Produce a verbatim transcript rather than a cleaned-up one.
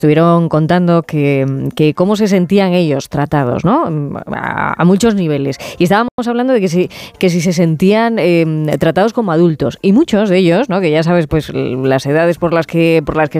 estuvieron contando que, que cómo se sentían ellos tratados, ¿no? A, a muchos niveles. Y estábamos hablando de que si, que si se sentían eh, tratados como adultos. Y muchos de ellos, ¿no? Que ya sabes, pues las edades por las que por las que